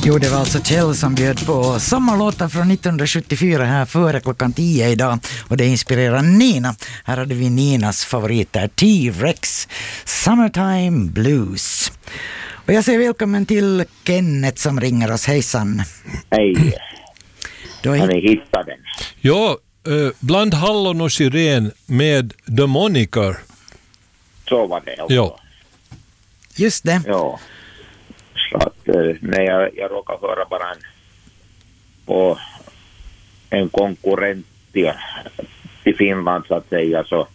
Jo, det var alltså Kjell som bjöd på sommarlåtar från 1974 här före klockan 10 idag. Och det inspirerar Nina. Här hade vi Ninas favoriter, T-Rex, Summertime Blues. Och jag säger välkommen till Kenneth som ringer oss. Hejsan. Hej. Har ni hittat den? Ja, bland hallon och syren med The Moniker. Så var det också. Ja. Just det. Ja. Så att när jag råkar höra bara på en konkurrent till Finland så att säga så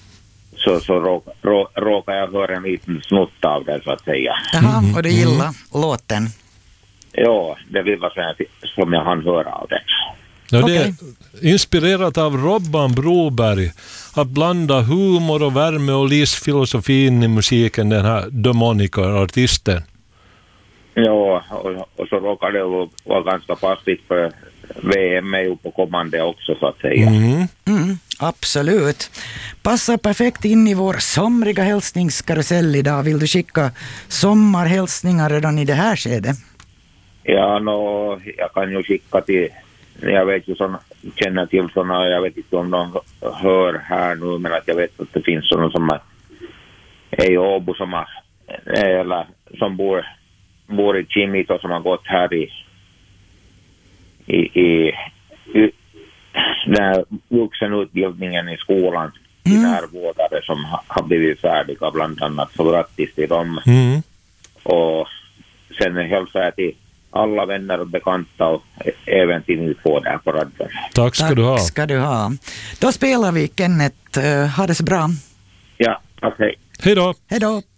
råkar jag höra en liten snutt av det så att säga. Jaha, och du gillar låten? Ja, det vill vara som jag hann höra av den. Ja, det är inspirerat av Robban Broberg att blanda humor och värme och livsfilosofin i musiken, den här The Moniker-artisten. Ja, och så råkar det vara ganska passligt för VM är ju på kommande också så att säga. Absolut. Passar perfekt in i vår somriga hälsningskarusell idag. Vill du skicka sommarhälsningar redan i det här skedet? Ja, jag kan ju skicka till, jag vet ju känner till sådana, jag vet inte om de hör här nu, men att jag vet att det finns sådana som är i Åbo som bor i Kimito som har gått här i den här vuxenutbildningen i skolan i närvårdare som har blivit färdiga bland annat, så grattis till dem. Och sen hälsar jag till alla vänner och bekanta och även till ni två där på radion. Tack ska du ha. Tack ska du ha. Då spelar vi, Kenneth. Ha det så bra. Ja, tack, hej. Hej då. Hej då.